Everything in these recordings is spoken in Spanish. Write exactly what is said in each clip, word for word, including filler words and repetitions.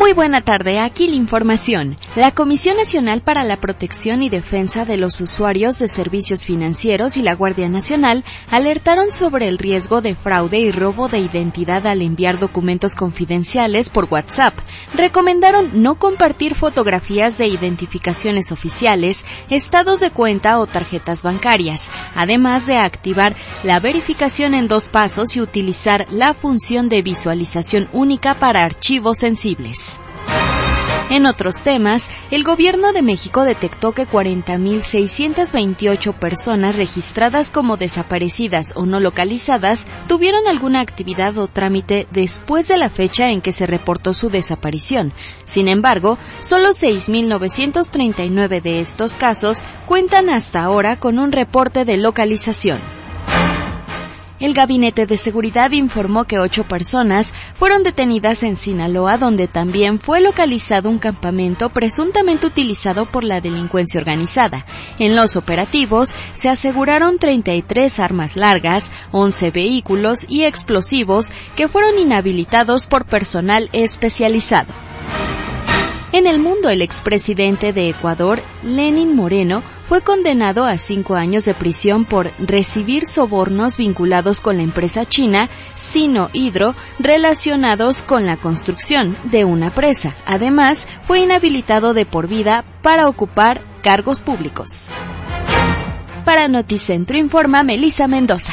Muy buena tarde, aquí la información. La Comisión Nacional para la Protección y Defensa de los Usuarios de Servicios Financieros y la Guardia Nacional alertaron sobre el riesgo de fraude y robo de identidad al enviar documentos confidenciales por WhatsApp. Recomendaron no compartir fotografías de identificaciones oficiales, estados de cuenta o tarjetas bancarias, además de activar la verificación en dos pasos y utilizar la función de visualización única para archivos sensibles. En otros temas, el Gobierno de México detectó que cuarenta mil seiscientas veintiocho personas registradas como desaparecidas o no localizadas tuvieron alguna actividad o trámite después de la fecha en que se reportó su desaparición. Sin embargo, solo seis mil novecientos treinta y nueve de estos casos cuentan hasta ahora con un reporte de localización. El Gabinete de Seguridad informó que ocho personas fueron detenidas en Sinaloa, donde también fue localizado un campamento presuntamente utilizado por la delincuencia organizada. En los operativos se aseguraron treinta y tres armas largas, once vehículos y explosivos que fueron inhabilitados por personal especializado. En el mundo, el expresidente de Ecuador, Lenín Moreno, fue condenado a cinco años de prisión por recibir sobornos vinculados con la empresa china Sino Hydro relacionados con la construcción de una presa. Además, fue inhabilitado de por vida para ocupar cargos públicos. Para Noticentro informa Melissa Mendoza.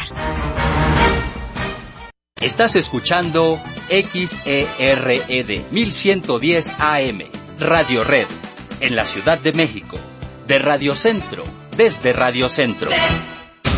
Estás escuchando X E R E D mil ciento diez A M, Radio Red, en la Ciudad de México, de Radio Centro, desde Radio Centro.